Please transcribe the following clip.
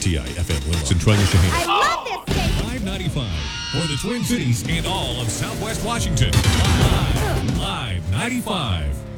KCI FM Willow, Centralia, Shaheen. I love this station. 595 for the Twin Cities and all of Southwest Washington. Live 95.